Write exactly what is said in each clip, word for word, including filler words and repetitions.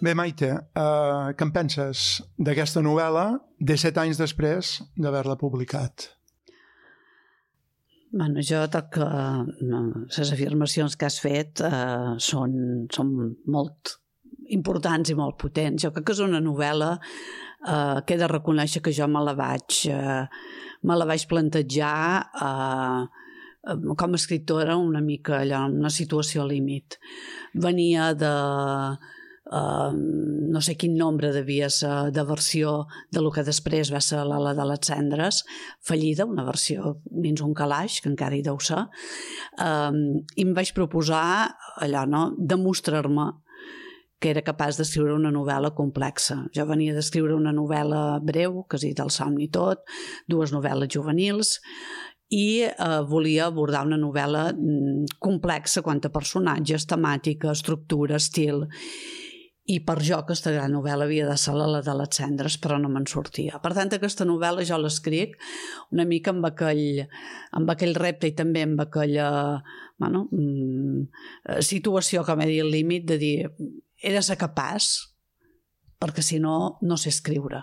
Bé, Maite, uh, què en penses d'aquesta novel·la disset anys després d'haver-la publicat? Bueno, jo crec que les afirmacions que has fet uh, són, són molt importants i molt potents. Jo crec que és una novel·la uh, que he de reconèixer que jo me la vaig, uh, me la vaig plantejar uh, com a escriptora una mica allà, en una situació límit. Venia de... Uh, no sé quin nombre devia ser de versió de lo que després va ser l'Ala de les Cendres, fallida, una versió dins un calaix, que encara hi deu ser, uh, i em vaig proposar allò, no?, demostrar-me que era capaç d'escriure una novel·la complexa. Jo venia d'escriure una novel·la breu, quasi del somni tot, dues novel·les juvenils, i eh, volia abordar una novel·la complexa quant a personatges, temàtica, estructura, estil. I per jo aquesta gran novel·la havia de ser la de les Cendres, però no me'n sortia. Per tant, aquesta novel·la jo l'escric una mica amb aquell, amb aquell repte i també amb aquella bueno, situació, com he dit, al límit, de dir, he de ser capaç, perquè si no, no sé escriure.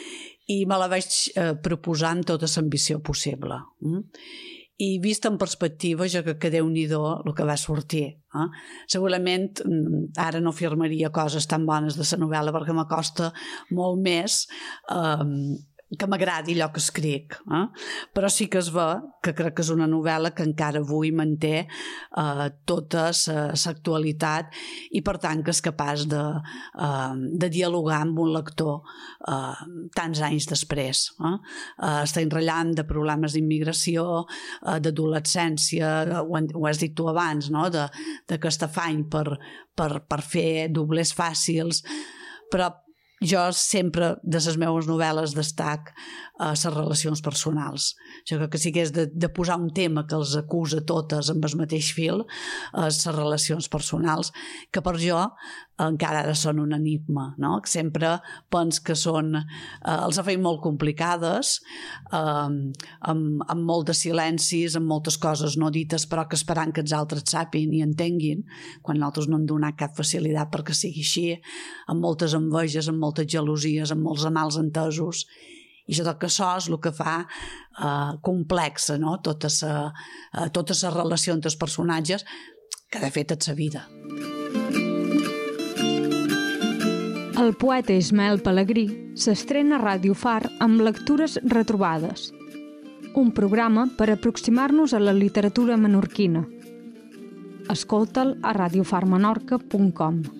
I me la vaig eh, proposar amb tota l'ambició possible. Mm? I vist en perspectiva, jo crec que Déu-n'hi-do el que va sortir. Eh? Segurament ara no afirmaria coses tan bones de la novel·la perquè m'acosta molt més eh, que m'agradi allò que escric. Eh? Però sí que es ve que crec que és una novel·la que encara avui manté eh, tota l'actualitat i per tant que és capaç de, eh, de dialogar amb un lector eh, tants anys després. Eh? Eh, està enratllant de problemes d'immigració, eh, d'adolescència, ho, ho has dit tu abans, no? d'aquest afany per, per, per fer doblers fàcils, però jo sempre de les meves novel·les destac a les relacions personals. Jo crec que si hagués de, de posar un tema que els acusa totes amb el mateix fil, les relacions personals, que per jo encara ara són un enigma, no? Que sempre pens que són, eh, els ha fet molt complicades, eh, amb, amb molt de silencis, amb moltes coses no dites, però que esperant que els altres sàpiguen i entenguin, quan nosaltres no hem donat cap facilitat perquè sigui així, amb moltes enveges, amb moltes gelosies, amb molts mals entesos. I jo crec que això és el que fa eh, complexa, no? Totes eh, totes les relacions entre els personatges, que de fet és la vida. El poeta Ismael Pelegrí s'estrena a Ràdio Far amb Lectures retrobades, un programa per aproximar-nos a la literatura menorquina. Escolta'l a radiofar menorca punt com.